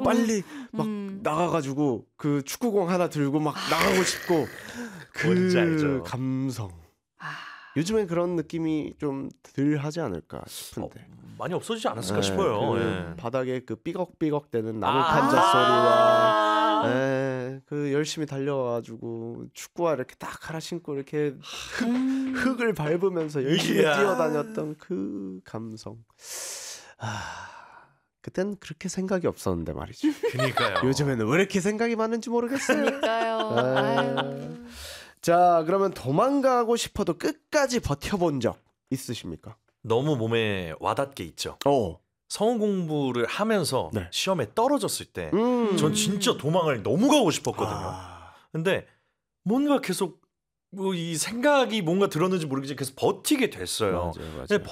빨리 막 나가가지고 그 축구공 하나 들고 막 나가고 싶고 그 감성. 요즘엔 그런 느낌이 좀 덜 하지 않을까 싶은데 많이 없어지지 않았을까 싶어요. 그 바닥에 그 삐걱삐걱 대는 나무판자 소리와 그 열심히 달려가지고 축구화 이렇게 딱 하나 신고 이렇게 흙을 밟으면서 열심히 뛰어다녔던 그 감성. 그땐 그렇게 생각이 없었는데 말이죠. 그러니까요. 요즘에는 왜 이렇게 생각이 많은지 모르겠어요. 그러니까요. 자, 그러면 도망가고 싶어도 끝까지 버텨본 적 있으십니까? 너무 몸에 와닿게 있죠. 성우 공부를 하면서 시험에 떨어졌을 때 전 진짜 도망을 너무 가고 싶었거든요. 근데 뭔가 계속 이 생각이 뭔가 들었는지 모르겠지만 계속 버티게 됐어요. 맞아요. 근데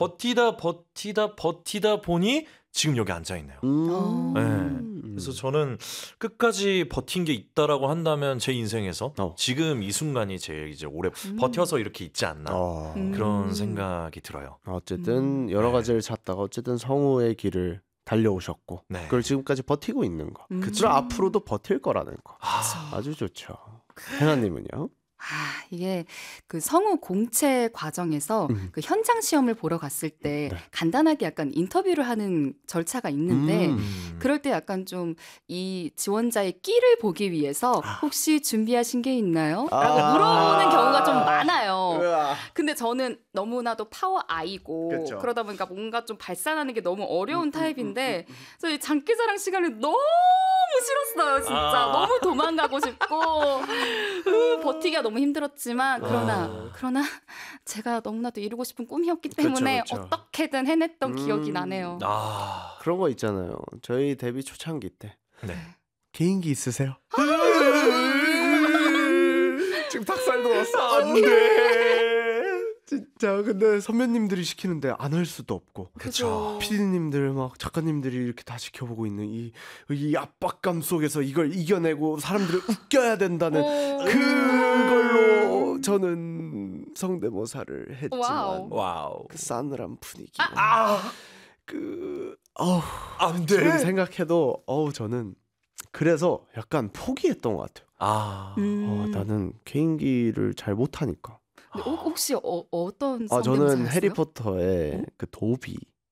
버티다 보니 지금 여기 앉아있네요. 그래서 저는 끝까지 버틴 게 있다라고 한다면 제 인생에서 지금 이 순간이 제일 이제 오래 버텨서 이렇게 있지 않나 그런 생각이 들어요. 어쨌든 여러 가지를 찾다가 어쨌든 성우의 길을 달려오셨고 그걸 지금까지 버티고 있는 거. 그럼 앞으로도 버틸 거라는 거. 아주 좋죠. 해나님은요? 이게 그 성우 공채 과정에서 그 현장 시험을 보러 갔을 때 간단하게 약간 인터뷰를 하는 절차가 있는데 그럴 때 약간 좀 이 지원자의 끼를 보기 위해서 혹시 준비하신 게 있나요? 라고 물어보는 경우가 좀 많아요. 근데 저는 너무나도 파워 아이고 그쵸. 그러다 보니까 뭔가 좀 발산하는 게 너무 어려운 타입인데 그래서 이 장기자랑 시간을 너무 싫었어요. 진짜 너무 도망가고 싶고 버티기가 너무 힘들었지만 그러나 제가 너무나도 이루고 싶은 꿈이었기 때문에 그쵸. 어떻게든 해냈던 기억이 나네요. 그런 거 있잖아요. 저희 데뷔 초창기 때 개인기 있으세요? 지금 닭살도 왔어. 안돼. 진짜 근데 선배님들이 시키는데 안 할 수도 없고 그렇죠. PD님들 막 작가님들이 이렇게 다 지켜보고 있는 이 압박감 속에서 이걸 이겨내고 사람들을 웃겨야 된다는 그걸로 저는 성대모사를 했지만 그 싸늘한 분위기 지금 생각해도 저는 그래서 약간 포기했던 것 같아요. 나는 개인기를 잘 못하니까. 혹시 어떤 성대모사 저는 하셨어요? 해리포터의 그 도비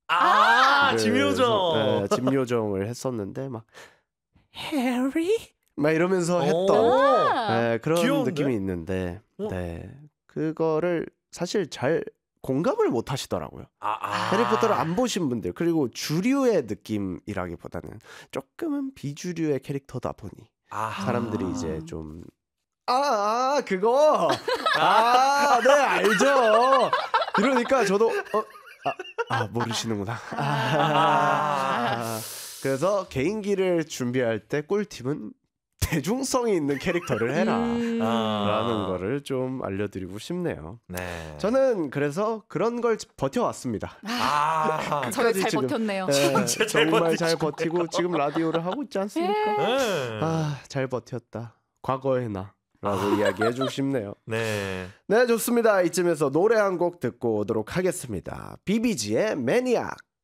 짐요정 짐요정을 했었는데 막 해리 막 이러면서 했던 그런 귀여운데? 느낌이 있는데 그거를 사실 잘 공감을 못 하시더라고요. 해리포터를 안 보신 분들 그리고 주류의 느낌이라기보다는 조금은 비주류의 캐릭터다 보니 사람들이 이제 좀 그거 네 알죠. 이러니까 저도 모르시는구나. 그래서 개인기를 준비할 때 꿀팁은 대중성이 있는 캐릭터를 해라 라는 거를 좀 알려드리고 싶네요. 저는 그래서 그런 걸 버텨왔습니다. 잘 버텼네요. 정말 잘 버티고 지금 라디오를 하고 있지 않습니까? 잘 버텼다. 과거의 나 라고 이야기해 주고 싶네요. 네, 좋습니다. 이쯤에서 노래 한 곡 듣고 오도록 하겠습니다. 비비지의 매니악.